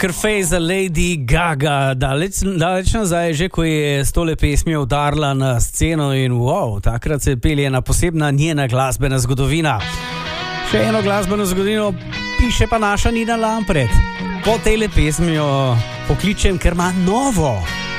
Krfej za Lady Gaga, daleč nazaj, že ko je s tole pesmijo udarila na sceno in wow, takrat se pelje ena posebna njena glasbena zgodovina. Še eno glasbeno zgodovino piše pa naša Nina Lampret. Po tele pesmijo pokličem, ker ima novo